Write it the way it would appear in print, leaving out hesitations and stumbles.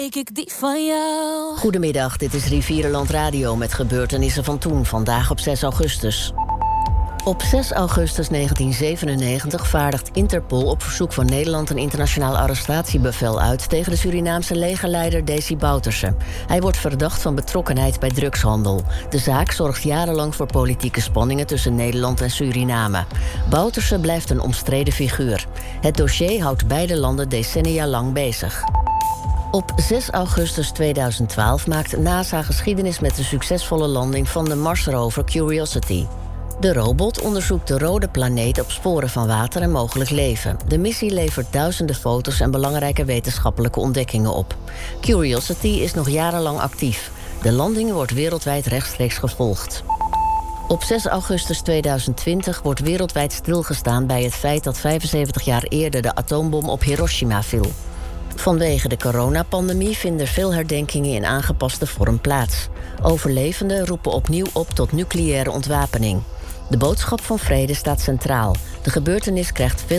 Ik die van jou. Goedemiddag, dit is Rivierenland Radio met gebeurtenissen van toen, vandaag op 6 augustus. Op 6 augustus 1997 vaardigt Interpol op verzoek van Nederland een internationaal arrestatiebevel uit tegen de Surinaamse legerleider Desi Bouterse. Hij wordt verdacht van betrokkenheid bij drugshandel. De zaak zorgt jarenlang voor politieke spanningen tussen Nederland en Suriname. Bouterse blijft een omstreden figuur. Het dossier houdt beide landen decennia lang bezig. Op 6 augustus 2012 maakt NASA geschiedenis met de succesvolle landing van de Marsrover Curiosity. De robot onderzoekt de rode planeet op sporen van water en mogelijk leven. De missie levert duizenden foto's en belangrijke wetenschappelijke ontdekkingen op. Curiosity is nog jarenlang actief. De landing wordt wereldwijd rechtstreeks gevolgd. Op 6 augustus 2020 wordt wereldwijd stilgestaan bij het feit dat 75 jaar eerder de atoombom op Hiroshima viel. Vanwege de coronapandemie vinden veel herdenkingen in aangepaste vorm plaats. Overlevenden roepen opnieuw op tot nucleaire ontwapening. De boodschap van vrede staat centraal. De gebeurtenis krijgt veel